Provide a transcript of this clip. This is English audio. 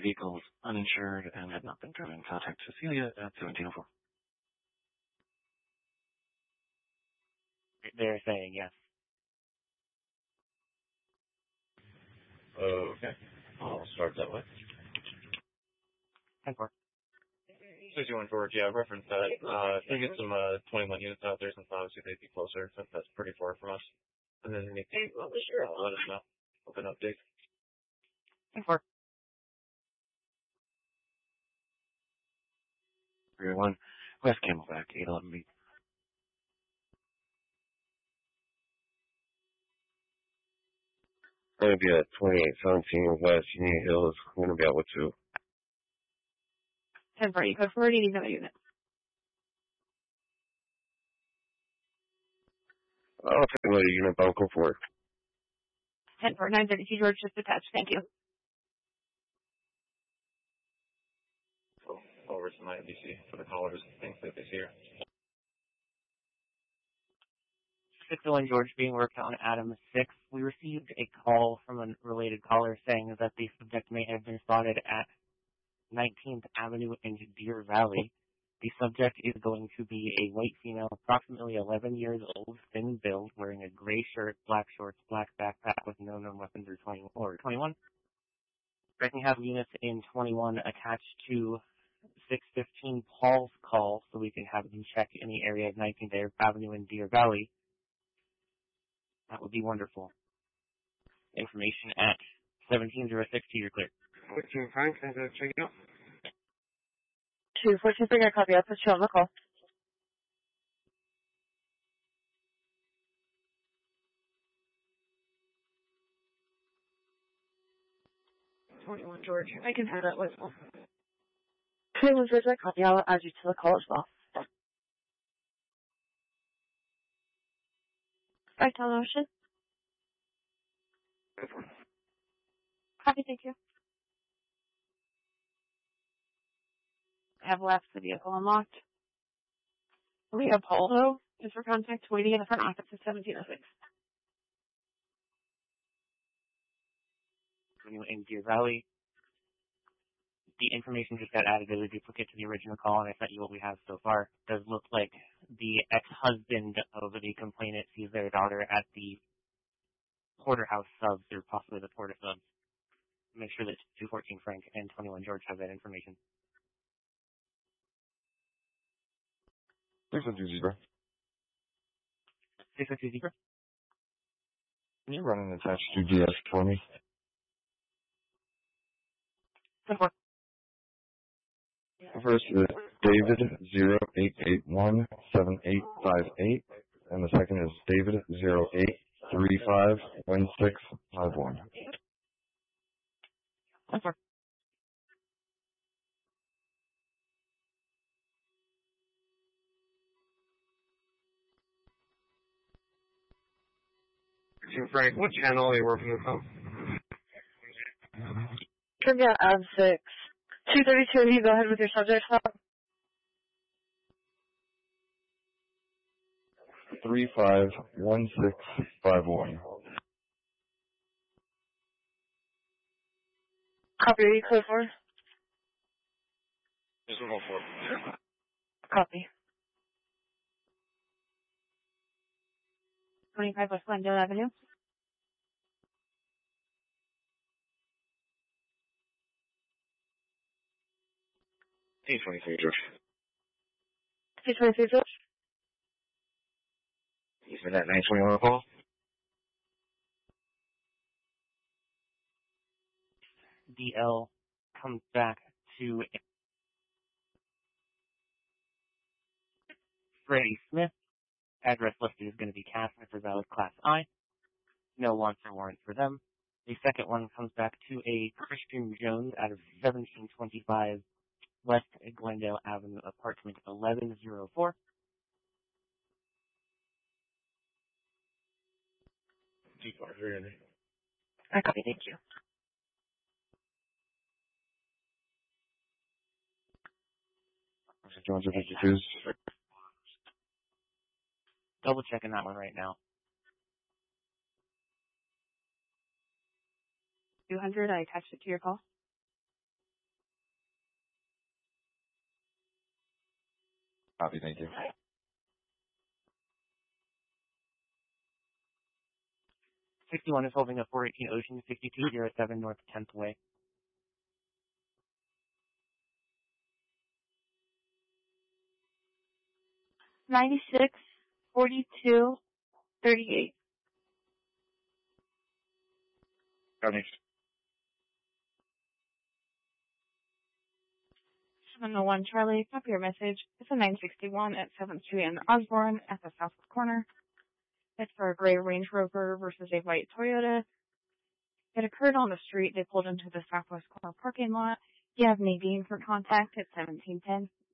vehicles uninsured and had not been driven, contact Cecilia at 1704. They're saying yes. Okay. I'll start that way. 10-4. 61 George, yeah, reference that. Can we get some 21 units out there since obviously they'd be closer since that's pretty far from us. And then anything, well, sure, let us know. Open update. 10-4. 301, West Camelback, 811B. Going to be at 2817 West Union Hills. I'm going to be out with 2. 10-4, you code forward, you need another unit. I'll take another unit, but I'll go for it. 10-4, 932 George, just attached. Thank you. So, over to my NBC for the callers, things that they hear. 601 George being worked on Adam 6. We received a call from a related caller saying that the subject may have been spotted at 19th Avenue in Deer Valley. The subject is going to be a white female, approximately 11 years old, thin build, wearing a gray shirt, black shorts, black backpack with no known weapons or 21. Expecting to have units in 21 attached to 615 Paul's call so we can have them check in the area of 19th Avenue in Deer Valley. That would be wonderful. Information at 1706 to your clear. 14 Frank, can I check it out? 214, I copy. I'll put you on the call. George, I can have that with you. 21 George, I copy. I'll add you to the call as well. Right on motion. Copy, thank you. I have left the vehicle unlocked. Leopoldo is for contact waiting in the front office at 1706. In Deer Valley. The information just got added as a duplicate to the original call, and I sent you what we have so far. It does look like the ex-husband of the complainant sees their daughter at the Porterhouse subs, or possibly the Porter subs. Make sure that 214 Frank and 21 George have that information. 620 Zebra. 620 Zebra. Can you run an attached to GS for me? 10-4. First is David 08817858, and the second is David 08351651. 10-4. Frank, what channel are you working with on? Turn down Av 6. 232, you go ahead with your subject stop. 351651. Copy, are you code for? This is 104. Copy. 25 West Glendale Avenue. T23, George. T23, George. You said that 921 call? DL comes back to Freddie Smith. Address listed is going to be Catherine for valid Class I. No wants or warrants for them. The second one comes back to a Christian Jones out of 1725 West Glendale Avenue, apartment 1104. Too far, really. I copy, thank you. Jones 52s. Double checking that one right now. 200, I attached it to your call. Copy, thank you. 61 is holding at 418 Ocean, 6207 North 10th Way. 96, 42, 38. Copy. 701 Charlie, copy your message. It's a 961 at 7th Street and Osborne at the southwest corner. It's for a gray Range Rover versus a white Toyota. It occurred on the street. They pulled into the southwest corner parking lot. Do you have Nadine for contact at 1710?